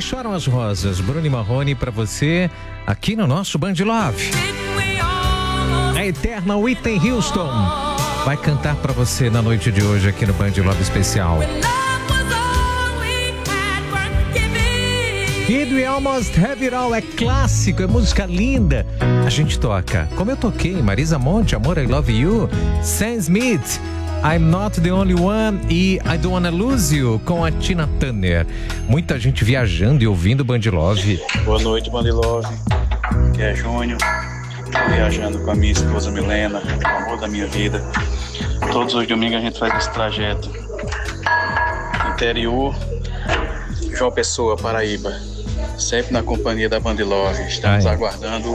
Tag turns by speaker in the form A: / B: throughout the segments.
A: Choram as Rosas, Bruno e Marrone pra você aqui no nosso Band Love. A eterna Whitney Houston vai cantar pra você na noite de hoje aqui no Band Love Especial. Did We Almost Have It All é clássico, é música linda. A gente toca, como eu toquei, Marisa Monte, Amor, I Love You, Sam Smith, I'm Not The Only One e I Don't Wanna Lose You com a Tina Turner. Muita gente viajando e ouvindo Band Love.
B: Boa noite, Band Love. Aqui é Júnior. Estou viajando com a minha esposa Milena, o amor da minha vida. Todos os domingos a gente faz esse trajeto. Interior, João Pessoa, Paraíba. Sempre na companhia da Band Love. Estamos aguardando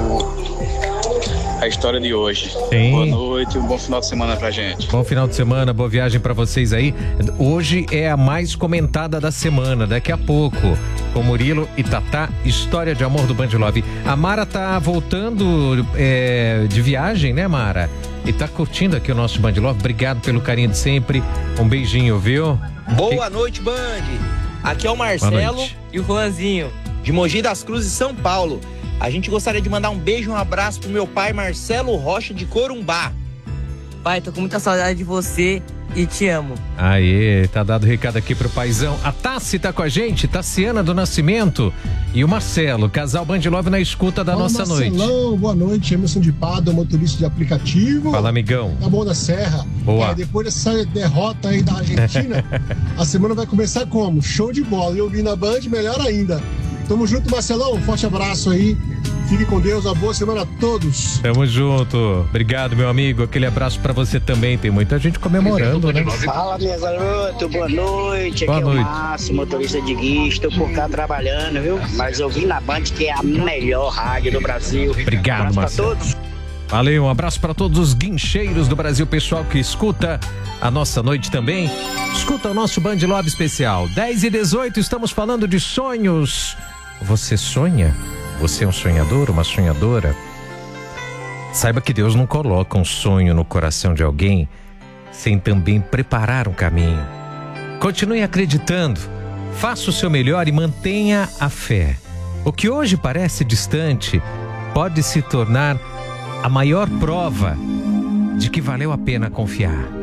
B: a história de hoje.
A: Sim.
B: Boa noite, um bom final de semana pra gente.
A: Bom final de semana, boa viagem pra vocês aí. Hoje é a mais comentada da semana, daqui a pouco, com Murilo e Tatá, História de Amor do Band Love. A Mara tá voltando de viagem, né, Mara? E tá curtindo aqui o nosso Band Love. Obrigado pelo carinho de sempre. Um beijinho, viu?
C: Boa noite, Band. Aqui é o Marcelo e o Juanzinho, de Mogi das Cruzes, São Paulo. A gente gostaria de mandar um beijo e um abraço pro meu pai, Marcelo Rocha, de Corumbá.
D: Pai, tô com muita saudade de você e te amo.
A: Aê, tá dado recado aqui pro paizão. A Tassi tá com a gente, Tassiana do Nascimento e o Marcelo, casal Band Love na escuta da nossa
E: Marcelão,
A: noite.
E: Boa noite, Emerson de Pádua, motorista de aplicativo.
A: Fala, amigão.
E: Tá bom da Serra.
A: Boa.
E: Depois dessa derrota aí da Argentina, a semana vai começar como? Show de bola. E ouvindo a Band, melhor ainda. Tamo junto, Marcelão. Um forte abraço aí. Fique com Deus, uma boa semana a todos.
A: Tamo junto. Obrigado, meu amigo. Aquele abraço pra você também. Tem muita gente comemorando, né?
F: Fala, minha garota. Boa noite.
A: Boa
F: Aqui
A: noite.
F: é o Márcio, motorista de guia. Estou por cá trabalhando, viu? Mas eu vim na Band, que é a melhor rádio do Brasil.
A: Obrigado, Marcelo.
F: Pra todos.
A: Valeu, um abraço para todos os guincheiros do Brasil, pessoal que escuta a nossa noite também. Escuta o nosso Band Love especial. 10h18, estamos falando de sonhos. Você sonha? Você é um sonhador, uma sonhadora? Saiba que Deus não coloca um sonho no coração de alguém sem também preparar um caminho. Continue acreditando, faça o seu melhor e mantenha a fé. O que hoje parece distante pode se tornar a maior prova de que valeu a pena confiar.